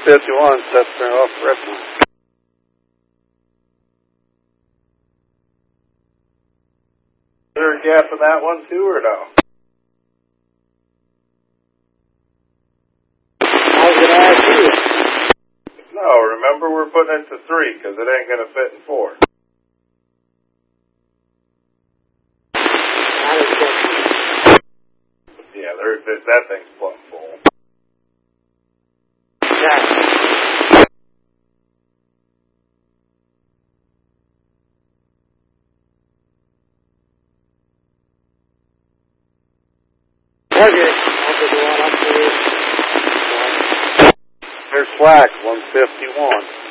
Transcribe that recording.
151, sets her off Redmond. Is there a gap in that one too, or no? I was going to ask you. No, remember we're putting it to 3 because it ain't going to fit in 4. Yeah, that thing's plumb full. Yeah. Okay. I'll put the one up for you. There's slack, 151.